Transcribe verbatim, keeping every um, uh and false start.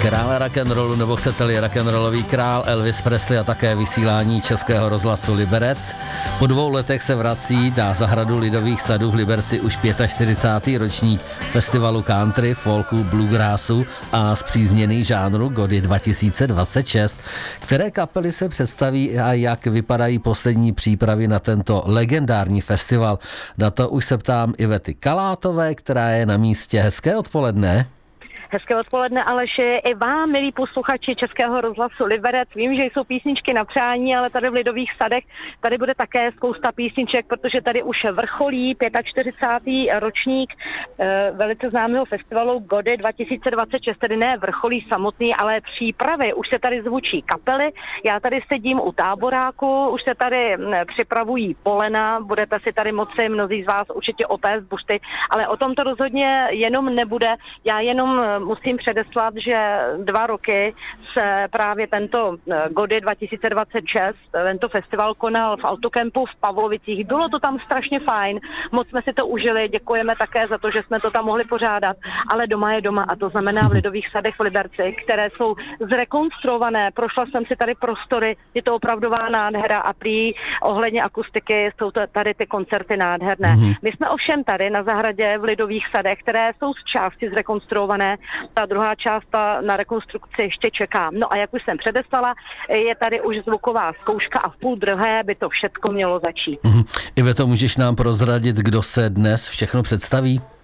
Král rock'n'rollu, nebo chcete-li rock'n'rollový král Elvis Presley a také vysílání Českého rozhlasu Liberec. Po dvou letech se vrací na zahradu Lidových sadů v Liberci už čtyřicátý pátý ročník festivalu country, folku, bluegrassu a zpřízněný žánru Gody dva tisíce dvacet šest. Které kapely se představí a jak vypadají poslední přípravy na tento legendární festival? Na to už se ptám Ivety Kalátové, která je na místě. Hezké odpoledne. Hezké odpoledne, Aleši, i vám, milí posluchači Českého rozhlasu Liberec. Vím, že jsou písničky na přání, ale tady v Lidových sadech tady bude také spousta písniček, protože tady už vrcholí čtyřicátý pátý ročník e, velice známého festivalu Gody dva tisíce dvacet šest, tedy ne vrcholí samotný, ale přípravy. Už se tady zvučí kapely, já tady sedím u táboráku, už se tady připravují polena, budete si tady moci mnozí z vás určitě otéct bušty, ale o tom to rozhodně jenom nebude. Já jenom musím předeslat, že dva roky se právě tento Gody dva tisíce dvacet šest, tento festival konal v Autokempu v Pavlovicích. Bylo to tam strašně fajn, moc jsme si to užili, děkujeme také za to, že jsme to tam mohli pořádat, ale doma je doma a to znamená v Lidových sadech v Liberci, které jsou zrekonstruované. Prošla jsem si tady prostory, je to opravdová nádhera a prý ohledně akustiky jsou to tady ty koncerty nádherné. My jsme ovšem tady na zahradě v Lidových sadech, které jsou z části zrekonstruované. Ta druhá část ta na rekonstrukci ještě čeká. No a jak už jsem předeslala, je tady už zvuková zkouška a v půl druhé by to všechno mělo začít. Mm-hmm. Iveto, můžeš nám prozradit, kdo se dnes všechno představí?